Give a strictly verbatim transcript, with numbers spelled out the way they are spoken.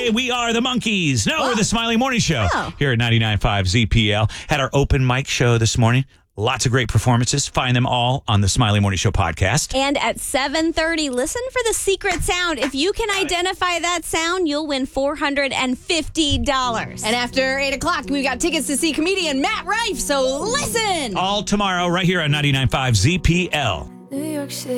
Hey, we are the Monkees. No, we're the Smiley Morning Show Oh. here at ninety-nine point five Z P L. Had our open mic show this morning. Lots of great performances. Find them all on the Smiley Morning Show podcast. And at seven thirty, listen for the secret sound. If you can identify that sound, you'll win four hundred fifty dollars. And after eight o'clock, we've got tickets to see comedian Matt Rife, so listen! All tomorrow right here on ninety-nine point five Z P L. New York City.